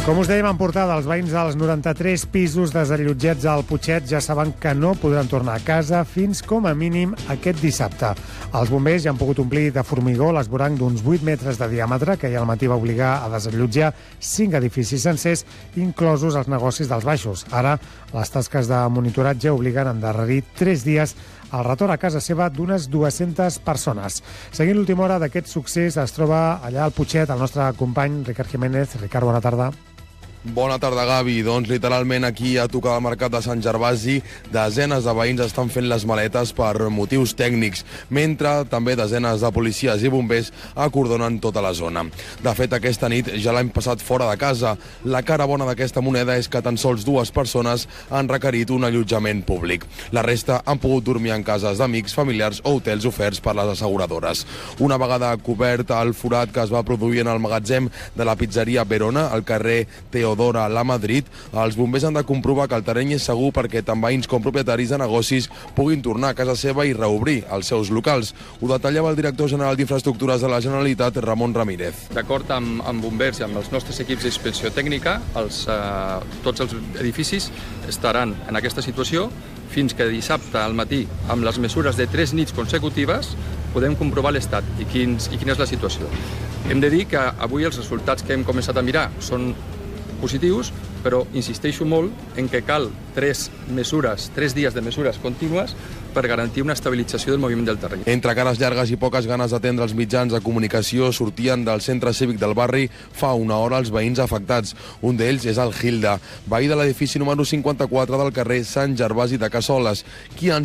Com us dèiem en portada, els veïns dels 93 pisos desallotjats al Putxet ja saben que no podran tornar a casa fins com a mínim aquest dissabte. Els bombers ja han pogut omplir de formigó l'esvoranc d'uns 8 metres de diàmetre que ahir al matí va obligar a desallotjar 5 edificis sencers, inclosos els negocis dels baixos. Ara, les tasques de monitoratge obliguen a endarrerir 3 dies el retorn a casa seva d'unes 200 persones. Seguint l'última hora d'aquest succés, es troba allà al Putxet el nostre company Ricard Jiménez. Ricard, bona tarda. Bona tarda, Gavi. Doncs literalment aquí a tocar del mercat de Sant Gervasi, desenes de veïns estan fent les maletes per motius tècnics, mentre també desenes de policies i bombers acordonen tota la zona. De fet, aquesta nit ja l'hem passat fora de casa. La cara bona d'aquesta moneda és que tan sols 2 persones han requerit un allotjament públic. La resta han pogut dormir en cases d'amics, familiars o hotels oferts per les asseguradores. Una vegada cobert el forat que es va produir en el magatzem de la pizzeria Verona, al carrer Teodora a Madrid, els bombers han de comprovar que el terreny és segur perquè tant veïns com propietaris de negocis puguin tornar a casa seva i reobrir els seus locals. Ho detallava el director general d'Infraestructures de la Generalitat, Ramon Ramírez. D'acord amb bombers i amb els nostres equips d'inspecció tècnica, tots els edificis estaran en aquesta situació fins que dissabte al matí, amb les mesures de 3 nits consecutives, podem comprovar l'estat i quina és la situació. Hem de dir que avui els resultats que hem començat a mirar són positius, però insisteixo molt en que cal 3 dies de mesures contínues per garantir una estabilització del moviment del terreny. Entre cares llargues i poques ganes d'atendre els mitjans de comunicació, sortien del centre cívic del barri fa una hora els veïns afectats. Un d'ells és el Gilda, veí de l'edifici número 54 del carrer Sant Gervasi de Cassoles, qui ens